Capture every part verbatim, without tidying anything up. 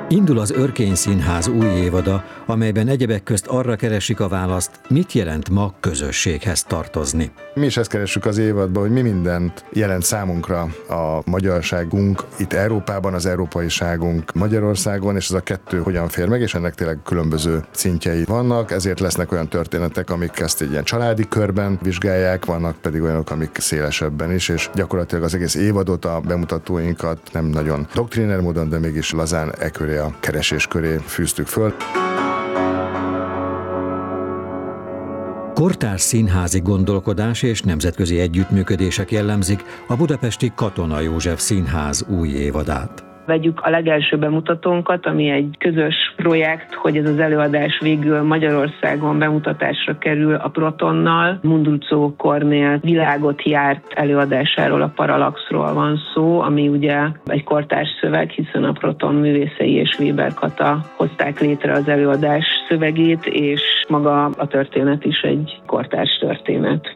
Indul az Örkény Színház új évada, amelyben egyebek közt arra keresik a választ, mit jelent ma közösséghez tartozni. Mi is ezt keressük az évadban, hogy mi mindent jelent számunkra a magyarságunk itt Európában, az európaiságunk Magyarországon, és ez a kettő hogyan fér meg, és ennek tényleg különböző szintjei vannak, ezért lesznek olyan történetek, amik ezt egy ilyen családi körben vizsgálják, vannak pedig olyanok, amik szélesebben is, és gyakorlatilag az egész évadot, a bemutatóinkat nem nagyon doktriner módon, de mégis lazán e köré, a keresés köré fűztük föl. Kortárs színházi gondolkodás és nemzetközi együttműködések jellemzik a budapesti Katona József Színház új évadát. Vegyük a legelső bemutatónkat, ami egy közös projekt, hogy ez az előadás végül Magyarországon bemutatásra kerül a Protonnal. Mundruczó Kornél világot járt előadásáról, a Parallaxról van szó, ami ugye egy kortárs szöveg, hiszen a Proton művészei és Weber Kata hozták létre az előadás szövegét, és maga a történet is egy kortárs történet.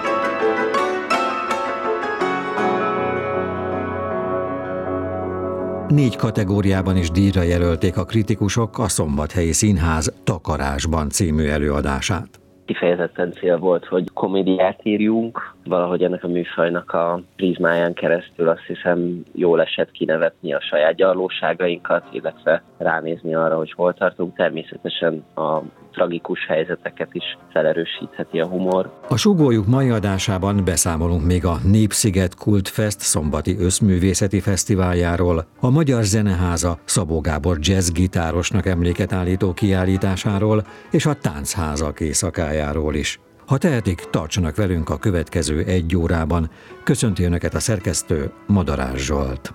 Négy kategóriában is díjra jelölték a kritikusok a Szombathelyi Színház Takarásban című előadását. Kifejezetten cél volt, hogy komédiát írjunk, valahogy ennek a műfajnak a prizmáján keresztül azt hiszem jól esett kinevetni a saját gyarlóságainkat, illetve ránézni arra, hogy hol tartunk. Természetesen a tragikus helyzeteket is felerősítheti a humor. A Sugójuk mai adásában beszámolunk még a Népsziget Kultfest szombati összművészeti fesztiváljáról, a Magyar Zeneháza Szabó Gábor jazzgitárosnak emléket állító kiállításáról és a Táncházak éjszakájáról is. Ha tehetik, tartsanak velünk a következő egy órában. Köszönti Önöket a szerkesztő, Madarás Zsolt.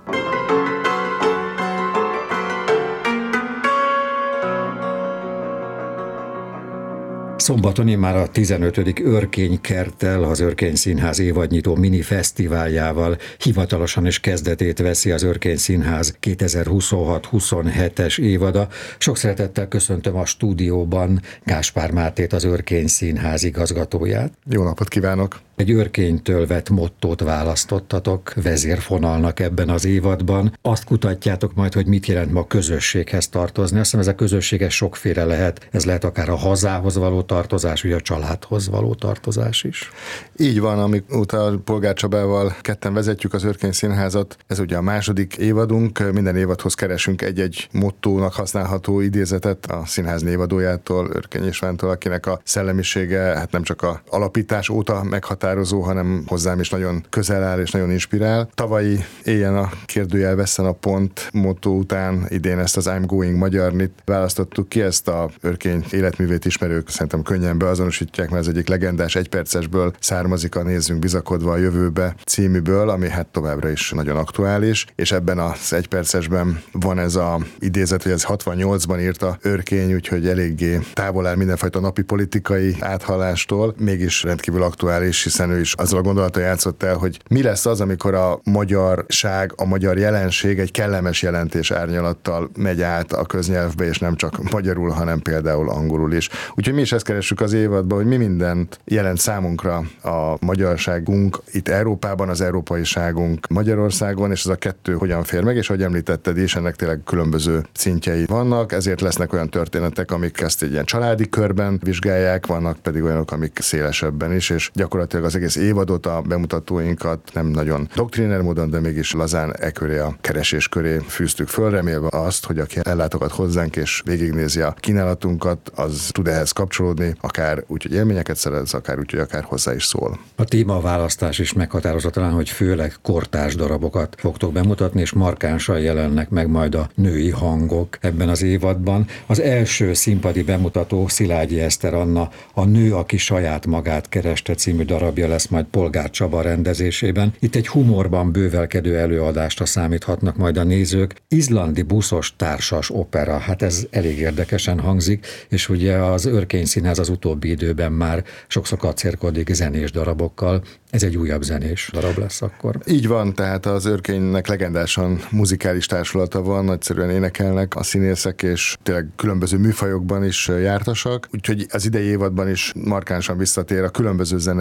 Szombaton már a tizenötödik Örkény Kerttel, az Örkény Színház évadnyitó mini fesztiváljával hivatalosan is kezdetét veszi az Örkény Színház kétezer-huszonhat huszonhetes évada. Sok szeretettel köszöntöm a stúdióban Gáspár Mártét, az Örkény Színház igazgatóját. Jó napot kívánok! Egy örkénytől vett mottót választottatok vezérfonalnak ebben az évadban. Azt kutatjátok majd, hogy mit jelent ma közösséghez tartozni. Azt hiszem, ez a közösséges sokféle lehet. Ez lehet akár a hazához való tartozás, vagy a családhoz való tartozás is. Így van, amióta Polgár Csabával ketten vezetjük az Örkény Színházat. Ez ugye a második évadunk. Minden évadhoz keresünk egy-egy mottónak használható idézetet a színház névadójától, Örkény Istvántól, akinek a szellemisége hát nem csak a alapítás óta meghatározó, hanem hozzám is nagyon közel áll és nagyon inspirál. Tavalyi Éljen a kérdőjel, vesszen a pont motto után idén ezt az I'm Going Magyarnit választottuk ki, ezt a Örkény életművét ismerők szerintem könnyen beazonosítják, mert ez egyik legendás egypercesből származik a Nézzünk bizakodva a jövőbe címűből, ami hát továbbra is nagyon aktuális, és ebben az egypercesben van ez a idézet, hogy ez hatvannyolcban írta Örkény, úgyhogy eléggé távol áll mindenfajta napi politikai áthallástól, mégis rendkívül aktuális, hiszen ő is azzal a gondolattal játszott el, hogy mi lesz az, amikor a magyarság, a magyar jelenség egy kellemes jelentés árnyalattal megy át a köznyelvbe, és nem csak magyarul, hanem például angolul is. Úgyhogy mi is ezt keressük az évadban, hogy mi mindent jelent számunkra a magyarságunk itt Európában, az európaiságunk Magyarországon, és ez a kettő hogyan fér meg, és ahogy említetted is, ennek tényleg különböző szintjei vannak, ezért lesznek olyan történetek, amik ezt egy ilyen családi körben vizsgálják, vannak pedig olyanok, amik szélesebben is, és gyakorlatilag az egész évadot, a bemutatóinkat nem nagyon doktriner módon, de mégis lazán e köré, a keresés köré fűztük föl, remélve azt, hogy aki ellátogat hozzánk és végignézi a kínálatunkat, az tud ehhez kapcsolódni, akár úgy, hogy élményeket szerez, akár úgy, hogy akár hozzá is szól. A témaválasztás is meghatározza talán, hogy főleg kortárs darabokat fogtok bemutatni, és markánsan jelennek meg majd a női hangok ebben az évadban. Az első színpadi bemutató Szilágyi Eszter Anna, a Nő, aki saját magát kereste című darabja lesz majd Polgár Csaba rendezésében. Itt egy humorban bővelkedő előadásra számíthatnak majd a nézők. Izlandi buszos társas opera, hát ez elég érdekesen hangzik, és ugye az Örkény Színház az utóbbi időben már sokszor kacérkodik zenés darabokkal. Ez egy újabb zenés darab lesz akkor. Így van, tehát az Örkénynek legendásan muzikális társulata van, nagyszerűen énekelnek a színészek, és tényleg különböző műfajokban is jártasak, úgyhogy az idei évadban is markánsan visszatér a különböző zenei világ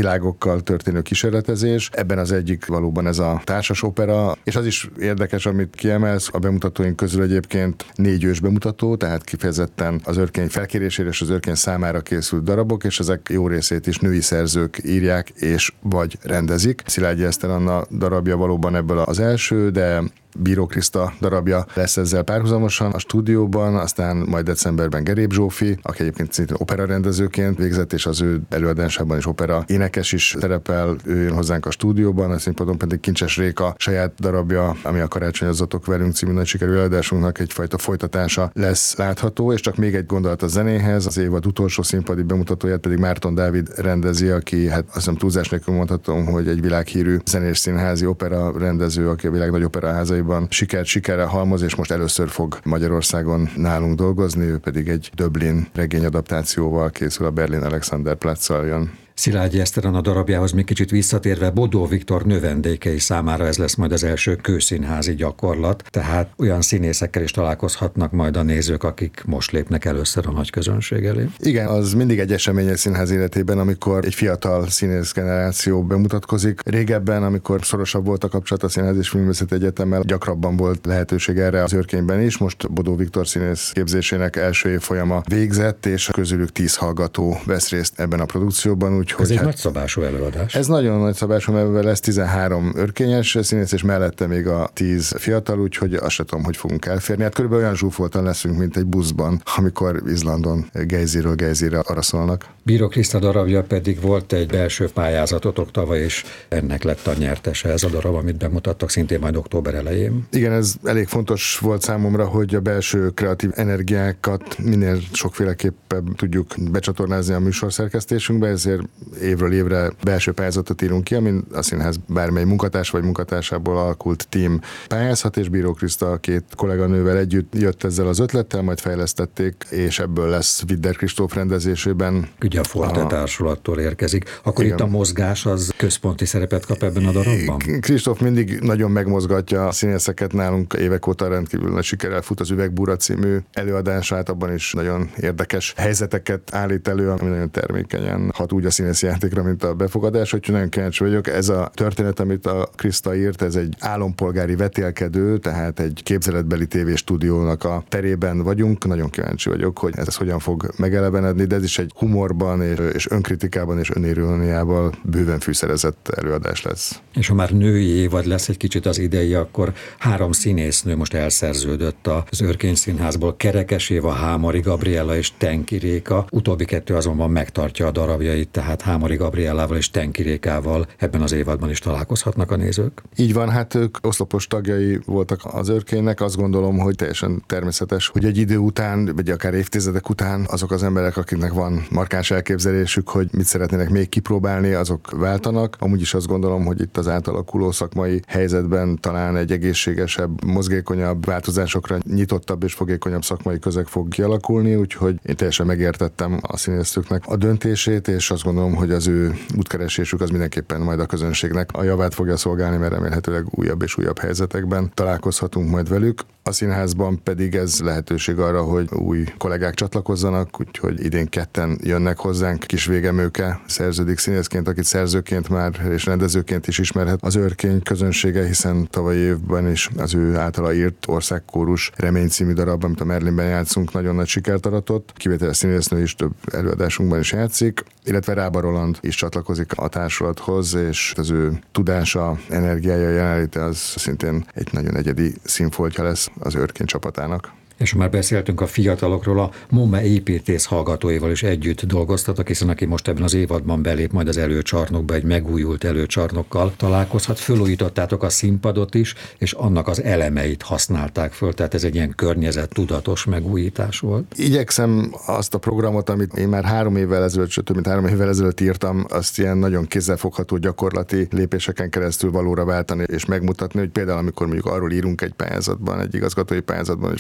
világokkal történő kísérletezés. Ebben az egyik valóban ez a társas opera, és az is érdekes, amit kiemelsz, a bemutatóink közül egyébként négy ős bemutató, tehát kifejezetten az Örkény felkérésére és az Örkény számára készült darabok, és ezek jó részét is női szerzők írják és vagy rendezik. Szilágyi Eszter Anna darabja valóban ebből az első, de Bíró Kriszta darabja lesz ezzel párhuzamosan a stúdióban, aztán majd decemberben Gerép Zsófi, aki egyébként szintén operarendezőként végzett, és az ő előadásában is opera énekes is szerepel, ő jön hozzánk a stúdióban, a színpadon pedig Kincses Réka saját darabja, ami a Karácsonyozzatok velünk című nagy sikerű előadásunknak egyfajta folytatása lesz látható, és csak még egy gondolat a zenéhez, az évad utolsó színpadi bemutatóját pedig Márton Dávid rendezi, aki hát azt hiszem túlzás nélkül mondhatom, hogy egy világhírű zenés színházi opera rendező, aki a világ nagy operaházai sikert sikerre halmoz, és most először fog Magyarországon nálunk dolgozni, ő pedig egy Döblin regényadaptációval készül, a Berlin Alexanderplatz-szal jön. Szilágyi Eszter Anna darabjához még kicsit visszatérve, Bodó Viktor növendékei számára ez lesz majd az első kőszínházi gyakorlat, tehát olyan színészekkel is találkozhatnak majd a nézők, akik most lépnek először a nagy közönség elé. Igen, az mindig egy esemény egy színház életében, amikor egy fiatal színész generáció bemutatkozik. Régebben, amikor szorosabb volt a kapcsolat a Színház és Filmművészeti Egyetemmel, gyakrabban volt lehetőség erre az Örkényben is. Most Bodó Viktor színész képzésének első évfolyama végzett, és közülük tíz hallgató vesz részt ebben a produkcióban. Ez egy hát, nagyszabású előadás. Ez nagyon nagyszabású, mert lesz tizenhárom örkényes színész, és mellette még a tíz fiatal, úgyhogy azt sem tudom, hogy fogunk elférni. Hát körülbelül olyan zsúfoltan leszünk, mint egy buszban, amikor Izlandon gejzirről gejzire araszolnak. Bíró Kriszta darabja pedig volt egy belső pályázatotok tavaly, és ennek lett a nyertese ez a darab, amit bemutattak szintén majd október elején. Igen, ez elég fontos volt számomra, hogy a belső kreatív energiákat minél sokféleképpen tudjuk becsatornázni a műsorszerkesztésünkbe, ezért évről évre belső pályázatot írunk ki, amin a színház bármely munkatárs vagy munkatársából alakult tím pályázhat, és Bíró Kriszta két kolléganővel együtt jött ezzel az ötlettel, majd fejlesztették, és ebből lesz Vidder Kristóf rendezésében. Ugye a Forte a... társulattól érkezik. Akkor igen. Itt a mozgás az központi szerepet kap ebben a darabban? Kristóf mindig nagyon megmozgatja a színészeket, nálunk évek óta rendkívül nagy sikerrel fut az Üvegbúra című előadását, abban is nagyon érdekes helyzeteket állít elő, ami nagyon termékenyen hat úgy a színészi játékra, mint a befogadás, hogy nagyon kíváncsi vagyok. Ez a történet, amit a Kriszta írt, ez egy állampolgári vetélkedő, tehát egy képzeletbeli tévéstúdiónak a terében vagyunk. Nagyon kíváncsi vagyok, hogy ez hogyan fog megelevenedni, de ez is egy humorban és, és önkritikában és öniróniával bőven fűszerezett előadás lesz. És ha már női évad lesz egy kicsit az idei, akkor három színésznő most elszerződött az Örkény Színházból. Kerekes Éva, Hámori Gabriella és Tenki Réka. Utóbbi kettő azonban megtartja a darabjait, tehát Hámori Gabriellával és Tenki Rékával ebben az évadban is találkozhatnak a nézők. Így van, hát ők oszlopos tagjai voltak az Örkénynek, azt gondolom, hogy teljesen természetes, hogy egy idő után, vagy akár évtizedek után azok az emberek, akiknek van markáns elképzelésük, hogy mit szeretnének még kipróbálni, azok váltanak. Amúgy is azt gondolom, hogy itt az átalakuló szakmai helyzetben talán egy egészségesebb, mozgékonyabb, változásokra nyitottabb és fogékonyabb szakmai közeg fog kialakulni, úgyhogy én teljesen megértettem a színésztőknek a döntését, és azt gondolom, hogy az ő útkeresésük az mindenképpen majd a közönségnek a javát fogja szolgálni, mert remélhetőleg újabb és újabb helyzetekben találkozhatunk majd velük. A színházban pedig ez lehetőség arra, hogy új kollégák csatlakozzanak, úgyhogy idén ketten jönnek hozzánk. Kis Végemőke szerződik színészként, akit szerzőként már és rendezőként is ismerhet az Örkény közönsége, hiszen tavalyi évben is az ő általa írt Országkórus Remény című darab, amit a Merlinben játszunk, nagyon nagy sikert aratott. Kivételes színésznő is több előadásunkban is játszik, illetve Rába Roland is csatlakozik a társulathoz, és az ő tudása, energiája, jelenléte az szintén egy nagyon egyedi színfoltja lesz az Örkény csapatának. És már beszéltünk a fiatalokról, a MOME építész hallgatóival is együtt dolgoztatok, hiszen aki most ebben az évadban belép majd az előcsarnokba, egy megújult előcsarnokkal találkozhat. Fölújítottátok a színpadot is, és annak az elemeit használták föl, tehát ez egy ilyen környezettudatos megújítás volt. Igyekszem azt a programot, amit én már három évvel ezelőtt, sőt, több mint három évvel ezelőtt írtam, azt ilyen nagyon kézzelfogható gyakorlati lépéseken keresztül valóra váltani és megmutatni, hogy például amikor mondjuk arról írunk egy pályázatban, egy igazgatói pályázatban, hogy fenntartható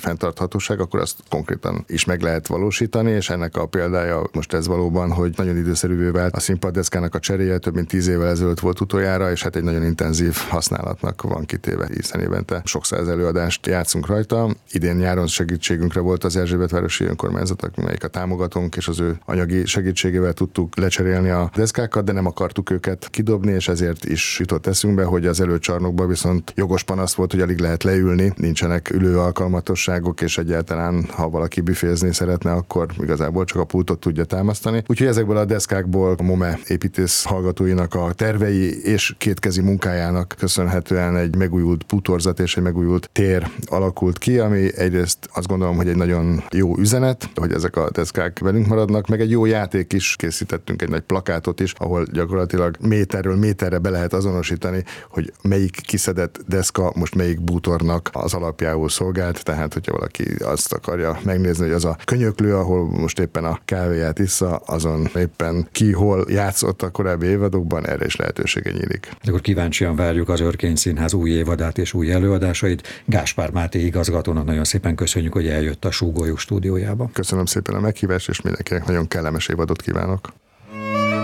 fenntarthatóság, akkor azt konkrétan is meg lehet valósítani, és ennek a példája most ez valóban, hogy nagyon időszerűvé vált a színpaddeszkának a cseréje, több mint tíz évvel ezelőtt volt utoljára, és hát egy nagyon intenzív használatnak van kitéve, hiszen évente sok száz előadást játszunk rajta. Idén nyáron segítségünkre volt az Erzsébetvárosi önkormányzat, amelyik a támogatónk, és az ő anyagi segítségével tudtuk lecserélni a deszkákat, de nem akartuk őket kidobni, és ezért is jutott eszünkbe, hogy az előcsarnokban viszont jogos panasz volt, hogy alig lehet leülni, nincsenek ülő alkalmatosságok, és egyáltalán, ha valaki büfézni szeretne, akkor igazából csak a pultot tudja támasztani. Úgyhogy ezekből a deszkákból a MOME építész hallgatóinak a tervei és kétkezi munkájának köszönhetően egy megújult bútorzat és egy megújult tér alakult ki, ami egyrészt azt gondolom, hogy egy nagyon jó üzenet, hogy ezek a deszkák velünk maradnak, meg egy jó játék is, készítettünk egy nagy plakátot is, ahol gyakorlatilag méterről méterre be lehet azonosítani, hogy melyik kiszedett deszka most melyik bútornak az alapjául szolgált, tehát hogyha valaki azt akarja megnézni, hogy az a könyöklő, ahol most éppen a kávéját issza, azon éppen ki hol játszott a korábbi évadokban, erre is lehetősége nyílik. Akkor kíváncsian várjuk az Örkény Színház új évadát és új előadásait. Gáspár Máté igazgatónak nagyon szépen köszönjük, hogy eljött a Súgólyuk stúdiójába. Köszönöm szépen a meghívást, és mindenkinek nagyon kellemes évadot kívánok.